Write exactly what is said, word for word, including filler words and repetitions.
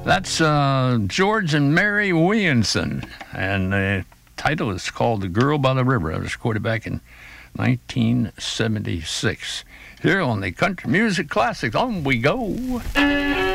That's uh, George and Mary Williamson, and the title is called The Girl by the River. It was recorded back in nineteen seventy-six. Here on the Country Music Classics, on we go.